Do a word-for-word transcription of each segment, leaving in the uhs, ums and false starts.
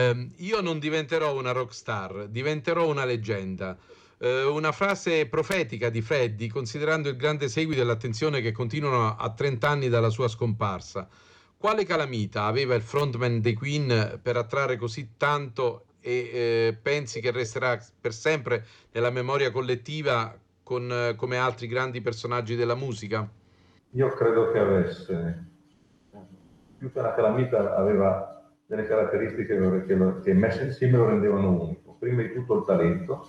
Eh, io non diventerò una rockstar, diventerò una leggenda. Eh, una frase profetica di Freddie, considerando il grande seguito e l'attenzione che continuano a trenta anni dalla sua scomparsa. Quale calamita aveva il frontman dei Queen per attrarre così tanto e eh, pensi che resterà per sempre nella memoria collettiva con, eh, come altri grandi personaggi della musica? Io credo che avesse, più che una calamita, aveva delle caratteristiche che, lo, che messe insieme lo rendevano unico. Prima di tutto il talento,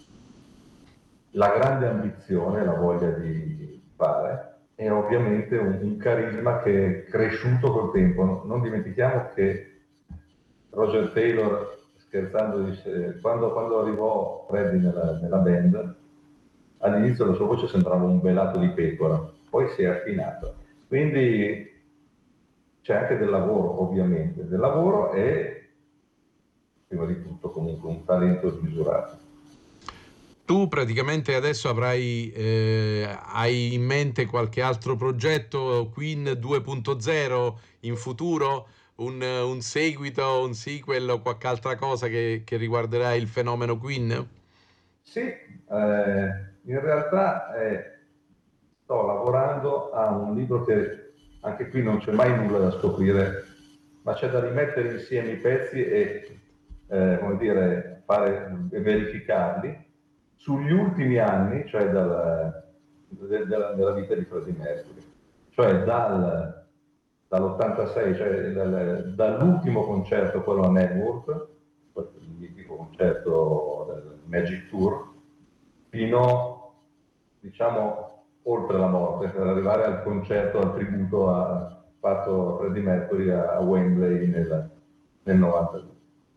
la grande ambizione, la voglia di fare e ovviamente un, un carisma che è cresciuto col tempo. Non, non dimentichiamo che Roger Taylor, scherzando, dice, quando, quando arrivò Freddie nella, nella band, all'inizio la sua voce sembrava un velato di pecora, poi si è affinato. Quindi c'è anche del lavoro, ovviamente, del lavoro e prima di tutto comunque un talento smisurato. Tu praticamente adesso avrai eh, hai in mente qualche altro progetto Queen due punto zero in futuro? Un, un seguito, un sequel o qualche altra cosa che, che riguarderà il fenomeno Queen? Sì, eh, in realtà eh, sto lavorando a un libro che anche qui non c'è mai nulla da scoprire, ma c'è da rimettere insieme i pezzi e eh, come dire, fare, verificarli sugli ultimi anni, cioè dal, de, della, della vita di Freddie Mercury, cioè dal, dall'ottantasei, cioè dal, dall'ultimo concerto, quello a Network, il mitico concerto del Magic Tour, fino, diciamo, oltre la morte, per arrivare al concerto, al tributo a, fatto a Freddie Mercury a Wembley nel, nel novantadue.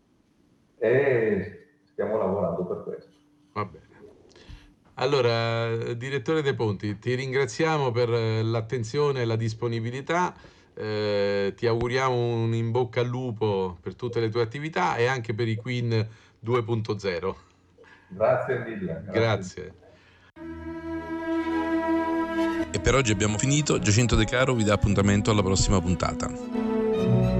E stiamo lavorando per questo. Va bene. Allora, direttore De Ponti, ti ringraziamo per eh, l'attenzione e la disponibilità. Eh, ti auguriamo un in bocca al lupo per tutte le tue attività e anche per i Queen due punto zero. Grazie mille. Grazie. Grazie. E per oggi abbiamo finito. Giacinto De Caro vi dà appuntamento alla prossima puntata.